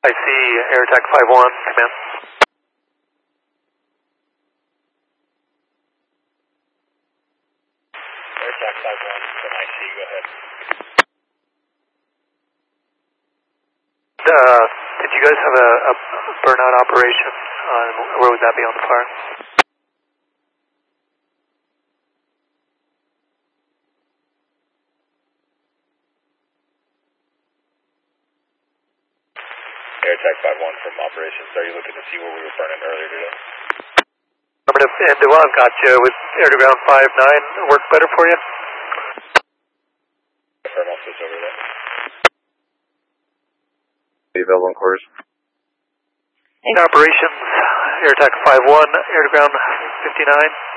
I see Air Attack 5-1, command. Air Attack 5-1 from IC, go ahead. Did you guys have a burnout operation? Where would that be on the fire? Air Attack 5-1 from operations. Are you looking to see where we were burning earlier today? Affirmative, and while I've got you, would air to ground 5-9 work better for you? Affirm, I'll switch over there. Available in quarters. Operations, Air Attack 5-1, air to ground 59.